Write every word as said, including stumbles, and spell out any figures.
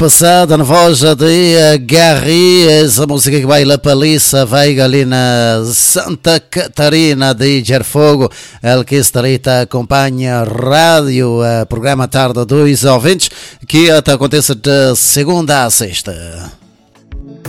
passada na voz de Gary, essa música que vai lá para Lissa, vai ali na Santa Catarina de Jarfogo, el que estarita acompanha rádio, programa Tarde dos Ouvintes, que até acontece de segunda a sexta.